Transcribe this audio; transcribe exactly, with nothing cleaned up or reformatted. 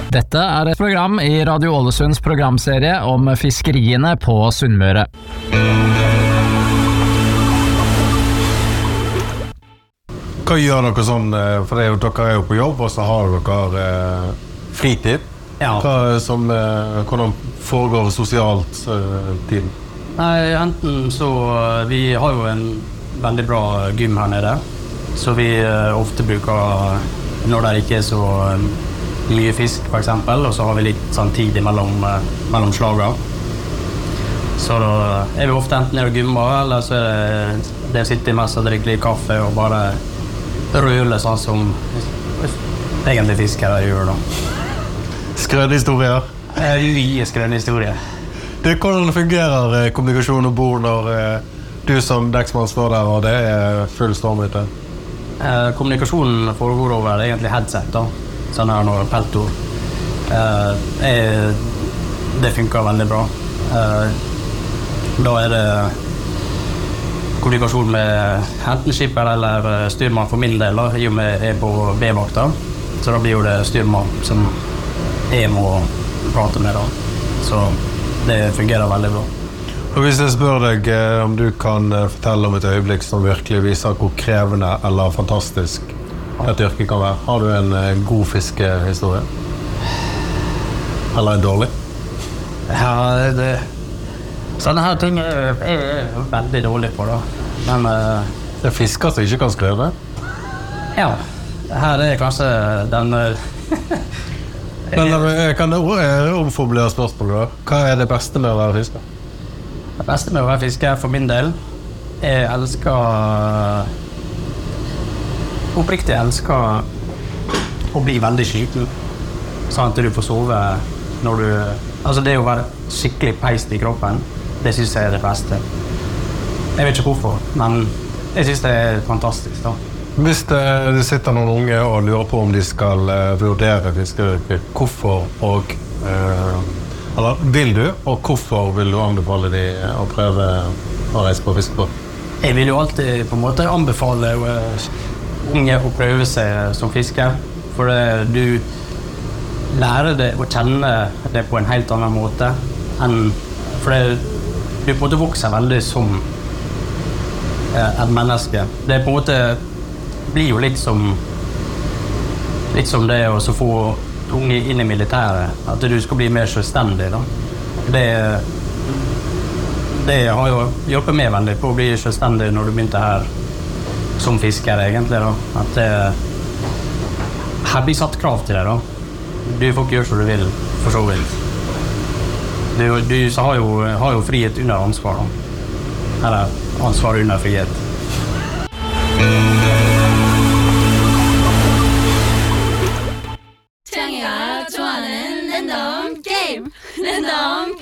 Dette er et program i Radio Ålesunds programserie om fiskeriene på Sunnmøre. Hva gjør dere sånn, for det er jo, dere er jo på jobb, og så har dere eh, fritid. Ja. Hva som, eh, hvordan foregår sosialt eh, tiden? Nei, enten så, vi har jo en veldig bra gym her nede, så vi eh, ofte bruker, når det ikke er så eh, mye fisk for eksempel, og så har vi litt sånn tid mellom, eh, mellom slager. Så da er vi ofte enten nede og gymmer, eller så er det, det å sitte i mest og drikke litt kaffe og bare røle sånn som egentlig fiskere gjør da. Skrønhistorier? Eh, mye skrønhistorier. Det, hvordan fungerer eh, kommunikasjon og bord når eh, du som dekksmann står der og det er full storm ute? Eh, kommunikasjonen foregår over egentlig headset da, sånn her når peltor. Eh, er, det funker veldig bra. Eh, da er det kommunikasjon med enten skipper eller styrmann for min del, da, i og med jeg er på B-vakta. Så da blir jo det styrmann som jeg må prate med da. Så det fungerer veldig bra. Og hvis jeg spør deg eh, om du kan eh, fortelle om et øyeblikk som virkelig viser hvor krevende eller fantastisk et yrke kan være. Har du en eh, god fiskehistorie? Eller en dårlig? Ja, det... Sånne her ting er jeg veldig dårlig på da. Men uh, det er fisker som ikke kan skrive? Ja, her er kanskje den... Men jeg kan omformulere spørsmålet da. Hva er det beste med å være fisker? Det beste med å være fisker for min del, jeg elsker... Oppriktig elsker å bli veldig sliten. Sånn at du får sove når du... Altså det å være skikkelig peist i kroppen, det synes jeg er det beste. Jeg vet ikke hvorfor, men jeg synes det er fantastisk da. Hvis det, det sitter noen unge og lurer på om de skal uh, vurdere fiskeryrket, hvorfor og... Uh, eller vil du, og hvorfor vil du anbefale de å prøve å reise på fiskebåt? Jeg vil jo alltid på en måte anbefale uh, unge å prøve seg som fisker, for uh, du lærer det å kjenne det på en helt annen måte enn, for det, du på en måte vokser veldig som eh, et menneske. Det på en måte blir jo litt som litt som det å få unge inn i militæret, at du skal bli mer selvstendig da. Det, det har jo hjulpet meg veldig på å bli selvstendig når du begynte her som fisker egentlig da. At det, her blir satt krav til deg da. Du får ikke gjøre som du vil, for så vidt. Du, du har, jo, har jo frihet under ansvar da. Eller ansvar under frihet. 창이가 좋아하는 랜덤 게임 랜덤